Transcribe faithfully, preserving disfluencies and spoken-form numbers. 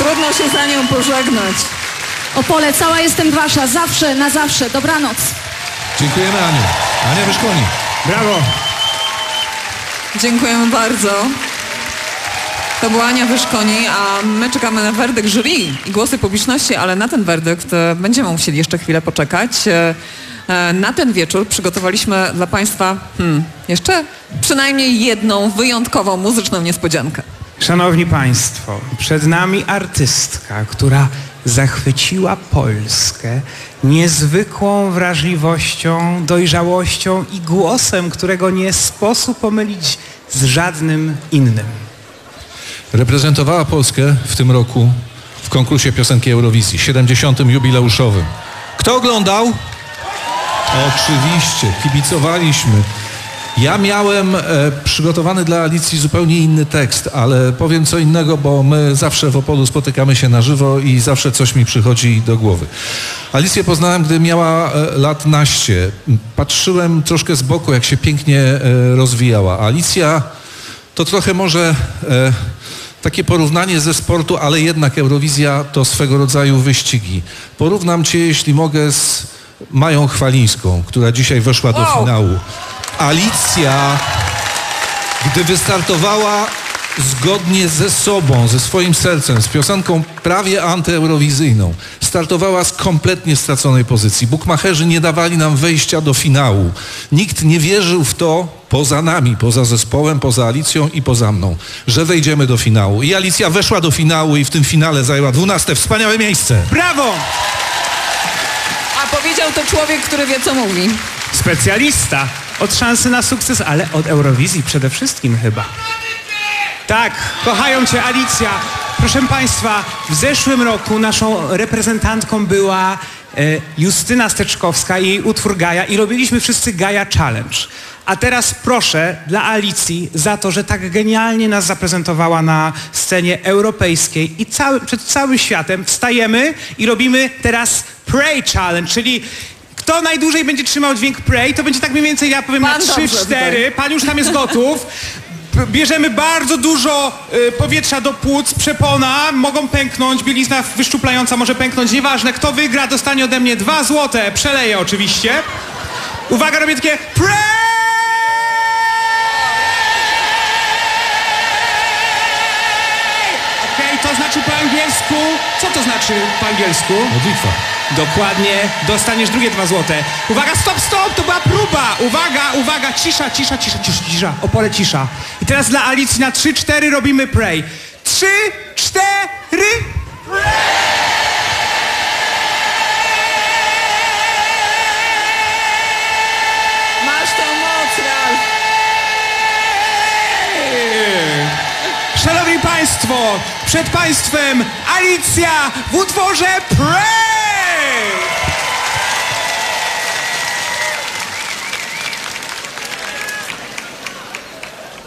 Trudno się za nią pożegnać. Opole, cała jestem wasza, zawsze, na zawsze. Dobranoc. Dziękujemy, Aniu. Ania Wyszkoni. Brawo. Dziękujemy bardzo. To była Ania Wyszkoni, a my czekamy na werdykt jury i głosy publiczności, ale na ten werdykt e, będziemy musieli jeszcze chwilę poczekać. E, e, na ten wieczór przygotowaliśmy dla Państwa hmm, jeszcze przynajmniej jedną wyjątkową muzyczną niespodziankę. Szanowni Państwo, przed nami artystka, która zachwyciła Polskę niezwykłą wrażliwością, dojrzałością i głosem, którego nie sposób pomylić z żadnym innym. Reprezentowała Polskę w tym roku w konkursie piosenki Eurowizji, siedemdziesiątym jubileuszowym. Kto oglądał? Oczywiście, kibicowaliśmy. Ja miałem e, przygotowany dla Alicji zupełnie inny tekst, ale powiem co innego, bo my zawsze w Opolu spotykamy się na żywo i zawsze coś mi przychodzi do głowy. Alicję poznałem, gdy miała e, lat naście. Patrzyłem troszkę z boku, jak się pięknie e, rozwijała. Alicja to trochę może e, takie porównanie ze sportu, ale jednak Eurowizja to swego rodzaju wyścigi. Porównam cię, jeśli mogę, z Mają Chwalińską, która dzisiaj weszła do Wow. finału. Alicja, gdy wystartowała zgodnie ze sobą, ze swoim sercem, z piosenką prawie antyeeurowizyjną, startowała z kompletnie straconej pozycji. Bukmacherzy nie dawali nam wejścia do finału. Nikt nie wierzył w to, poza nami, poza zespołem, poza Alicją i poza mną, że wejdziemy do finału. I Alicja weszła do finału i w tym finale zajęła dwunaste wspaniałe miejsce. Brawo! A powiedział to człowiek, który wie, co mówi. Specjalista od szansy na sukces, ale od Eurowizji przede wszystkim chyba. Tak, kochają cię, Alicja. Proszę Państwa, w zeszłym roku naszą reprezentantką była e, Justyna Steczkowska i jej utwór Gaja i robiliśmy wszyscy Gaja Challenge. A teraz proszę dla Alicji za to, że tak genialnie nas zaprezentowała na scenie europejskiej i cały, przed całym światem wstajemy i robimy teraz Pray Challenge, czyli kto najdłużej będzie trzymał dźwięk Pray, to będzie tak mniej więcej, ja powiem, Pan na trzy cztery. tutaj. Pan już tam jest gotów. B- Bierzemy bardzo dużo y, powietrza do płuc, przepona, mogą pęknąć, bielizna wyszczuplająca może pęknąć, nieważne. Kto wygra, dostanie ode mnie dwa złote, przeleję oczywiście. Uwaga, robię takie Pray! Okej, to znaczy po angielsku, co to znaczy po angielsku? Modlitwa. Dokładnie, dostaniesz drugie dwa złote. Uwaga, stop, stop, to była próba. Uwaga, uwaga, cisza, cisza, cisza, cisza, cisza. Opole, cisza. I teraz dla Alicji na trzy cztery robimy pray. trzy cztery Masz tą moc, Ralf. Szanowni Państwo, przed Państwem Alicja w utworze Pray!